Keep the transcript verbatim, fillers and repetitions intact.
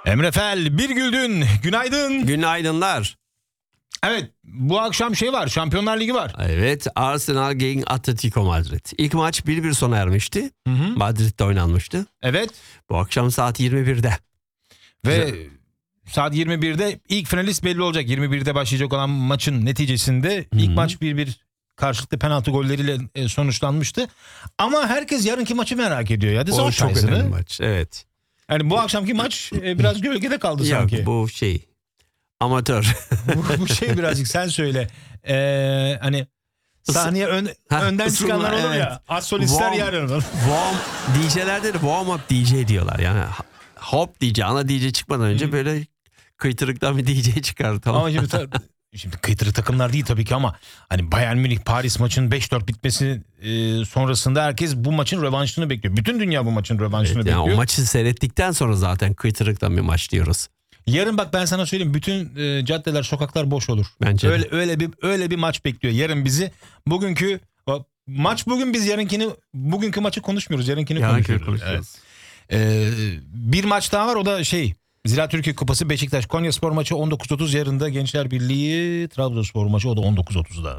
Emre Fel, bir güldün. Günaydın. Günaydınlar. Evet, bu akşam şey var. Şampiyonlar Ligi var. Evet, Arsenal gegen Atletico Madrid. İlk maç bir bir sona ermişti. Hı hı. Madrid'de oynanmıştı. Evet. Bu akşam saat yirmi birde. Ve Güzel. saat yirmi birde ilk finalist belli olacak. yirmi birde başlayacak olan maçın neticesinde Hı hı. ilk maç bir bir karşılıklı penaltı golleriyle e, sonuçlanmıştı. Ama herkes yarınki maçı merak ediyor. Ya, O çok önemli maç. Evet. Yani bu akşamki maç e, biraz gölgede kaldı sanki. Yok, bu şey amatör. bu, bu şey birazcık sen söyle. Ee, hani sahneye ön, Ha, önden ısınma, çıkanlar olur evet. ya. Az solistler Warm- yarın. Warm D J'lerde de warm up D J diyorlar. Yani hop D J, ana D J çıkmadan önce Hı. böyle kıytırıktan bir D J çıkar. Tamam. Ama şimdi, ta- şimdi kıytırık takımlar değil tabii ki ama hani Bayern Münih Paris maçının beş dört bitmesi e, sonrasında herkes bu maçın rövanşını bekliyor. Bütün dünya bu maçın rövanşını Evet, yani bekliyor. o maçı seyrettikten sonra zaten kıytırıktan bir maç diyoruz. Yarın bak ben sana söyleyeyim, bütün e, caddeler, sokaklar boş olur. Bence de. öyle öyle bir öyle bir maç bekliyor yarın bizi. Bugünkü o, maç bugün, biz yarınkini bugünkü maçı konuşmuyoruz. Yarınkini Yarın konuşuyoruz. konuşuyoruz. Evet. Ee, bir maç daha var, o da şey Ziraat Türkiye Kupası Beşiktaş Konyaspor maçı on dokuz otuz, yarın da Gençler Birliği Trabzonspor maçı, o da on dokuz otuzda.